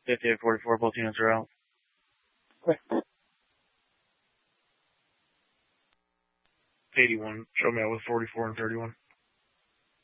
58-44, both units are out. Okay. 81, show me out with 44 and 31.